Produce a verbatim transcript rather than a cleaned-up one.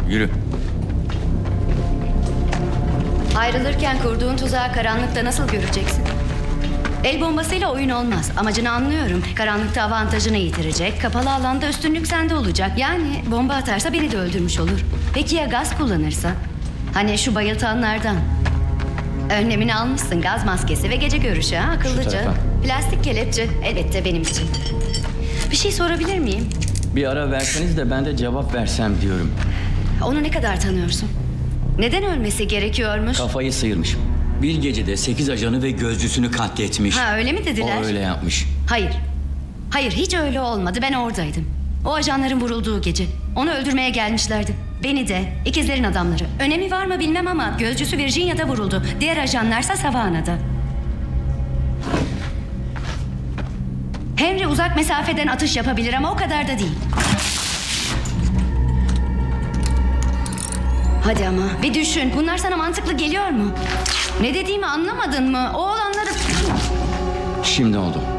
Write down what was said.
yürü. Ayrılırken kurduğun tuzağı karanlıkta nasıl göreceksin? El bombasıyla oyun olmaz. Amacını anlıyorum. Karanlıkta avantajını yitirecek. Kapalı alanda üstünlük sende olacak. Yani bomba atarsa beni de öldürmüş olur. Peki ya gaz kullanırsa? Hani şu bayıltanlardan. Önlemini almışsın. Gaz maskesi ve gece görüşü, ha? Akıllıca. tarafa. Plastik kelepçe. Elbette benim için. Bir şey sorabilir miyim? Bir ara verseniz de ben de cevap versem diyorum. Onu ne kadar tanıyorsun? Neden ölmesi gerekiyormuş? Kafayı sıyırmış. Bir gecede sekiz ajanı ve gözcüsünü katletmiş. Ha, öyle mi dediler? O öyle yapmış. Hayır. Hayır, hiç öyle olmadı. Ben oradaydım. O ajanların vurulduğu gece. Onu öldürmeye gelmişlerdi. Beni de, ikizlerin adamları. Önemi var mı bilmem ama gözcüsü Virginia'da vuruldu. Diğer ajanlarsa Savannah'da. Henry uzak mesafeden atış yapabilir ama o kadar da değil. Hadi ama bir düşün. Bunlar sana mantıklı geliyor mu? Ne dediğimi anlamadın mı? O olanları... Şimdi oldu.